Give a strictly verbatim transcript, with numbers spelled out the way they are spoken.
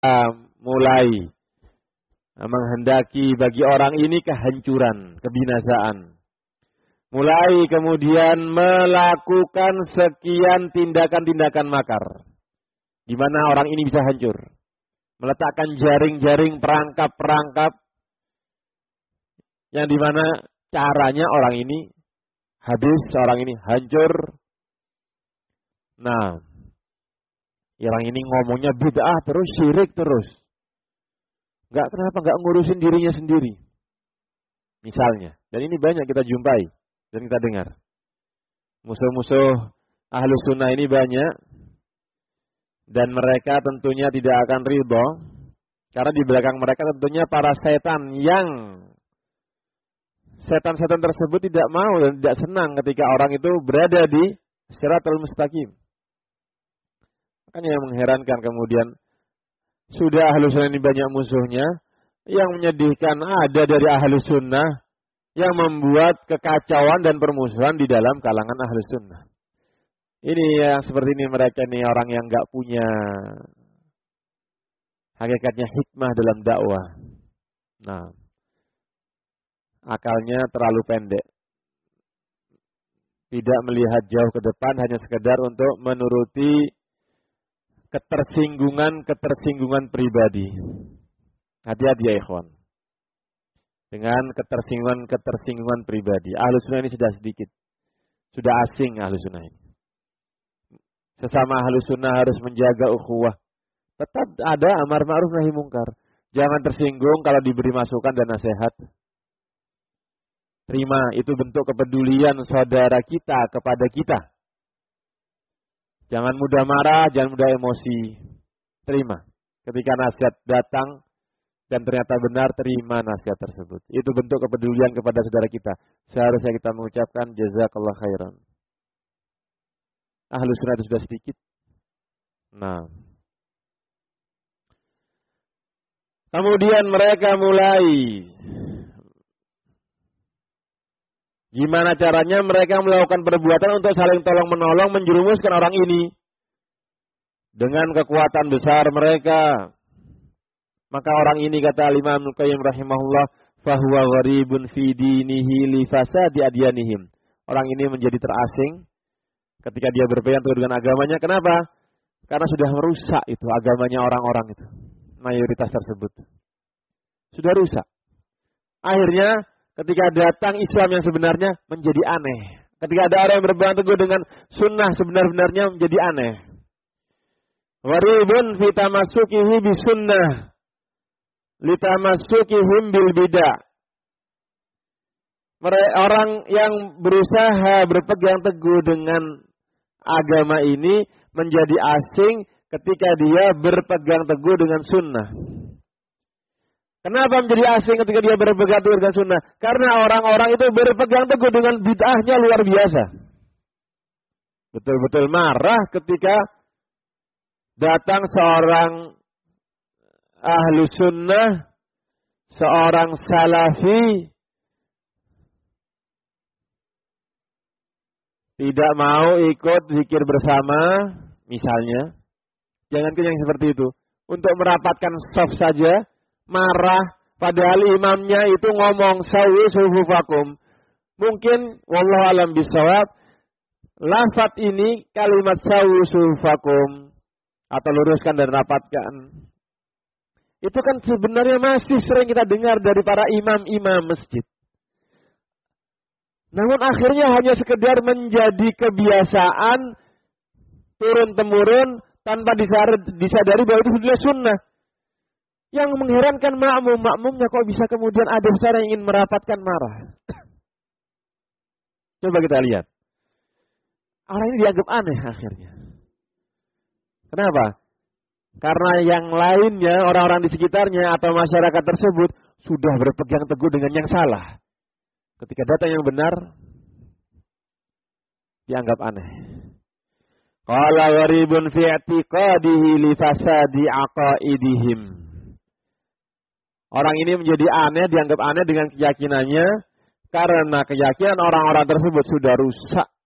mulai menghendaki bagi orang ini kehancuran, kebinasaan. Mulai kemudian melakukan sekian tindakan-tindakan makar, di mana orang ini bisa hancur. Meletakkan jaring-jaring perangkap-perangkap, yang di mana caranya orang ini habis, orang ini hancur. Nah, orang ini ngomongnya bid'ah terus, syirik terus. Gak, kenapa gak ngurusin dirinya sendiri? Misalnya, dan ini banyak kita jumpai dan kita dengar. Musuh-musuh Ahlus Sunnah ini banyak, dan mereka tentunya tidak akan ridho, karena di belakang mereka tentunya para setan yang setan-setan tersebut tidak mau dan tidak senang ketika orang itu berada di Shiratal Mustaqim. Makanya yang mengherankan kemudian, sudah Ahlus Sunnah ini banyak musuhnya, yang menyedihkan ada dari Ahlus Sunnah yang membuat kekacauan dan permusuhan di dalam kalangan Ahlus Sunnah. Ini yang seperti ini, mereka ini orang yang gak punya hakikatnya hikmah dalam dakwah. Nah, akalnya terlalu pendek. Tidak melihat jauh ke depan, hanya sekedar untuk menuruti ketersinggungan-ketersinggungan pribadi. Hati-hati ya ikhwan. Dengan ketersinggungan-ketersinggungan pribadi. Ahlus Sunnah ini sudah sedikit. Sudah asing Ahlus Sunnah ini. Sesama Ahlus Sunnah harus menjaga ukhuwah. Tetap ada amar ma'ruf nahi mungkar. Jangan tersinggung kalau diberi masukan dan nasihat. Terima, itu bentuk kepedulian saudara kita kepada kita. Jangan mudah marah, jangan mudah emosi. Terima. Ketika nasihat datang dan ternyata benar, terima nasihat tersebut. Itu bentuk kepedulian kepada saudara kita. Seharusnya kita mengucapkan jazakallah khairan. Ahlus Sunnah itu sudah sedikit. Nah, kemudian mereka mulai, gimana caranya mereka melakukan perbuatan untuk saling tolong menolong, menjerumuskan orang ini dengan kekuatan besar mereka. Maka orang ini, kata Imam Ibnu Qayyim rahimahullah, fahuwa gharibun fi dinihi li fasadi adyanihim. Orang ini menjadi terasing ketika dia berpegang teguh dengan agamanya. Kenapa? Karena sudah merusak itu agamanya orang-orang itu. Mayoritas tersebut sudah rusak. Akhirnya ketika datang Islam yang sebenarnya menjadi aneh. Ketika ada orang yang berpegang teguh dengan sunnah sebenar-benarnya menjadi aneh. Gharibun fi tamassukihi bi sunnah litamassukihim bil bidah. Orang yang berusaha berpegang teguh dengan agama ini menjadi asing ketika dia berpegang teguh dengan sunnah. Kenapa menjadi asing ketika dia berpegang teguh dengan sunnah? Karena orang-orang itu berpegang teguh dengan bid'ahnya luar biasa. Betul-betul marah ketika datang seorang ahlu sunnah, seorang salafi, tidak mau ikut zikir bersama, misalnya. Jangankan yang seperti itu. Untuk merapatkan shaf saja, marah. Padahal imamnya itu ngomong, sawi sufufakum. Mungkin, wallahu alam bisawab, lafaz ini kalimat sawi sufufakum, atau luruskan dan rapatkan. Itu kan sebenarnya masih sering kita dengar dari para imam-imam masjid. Namun akhirnya hanya sekedar menjadi kebiasaan turun-temurun tanpa disadari bahwa itu sebenarnya sunnah. Yang mengherankan makmum, makmumnya kok bisa kemudian ada seorang yang ingin merapatkan marah. Coba kita lihat. Orang ini dianggap aneh akhirnya. Kenapa? Karena yang lainnya, orang-orang di sekitarnya atau masyarakat tersebut sudah berpegang teguh dengan yang salah. Ketika datang yang benar, dianggap aneh. Qala gharibun fi i'tiqadihi li fasadi aqaidihim. Orang ini menjadi aneh, dianggap aneh dengan keyakinannya, karena keyakinan orang-orang tersebut sudah rusak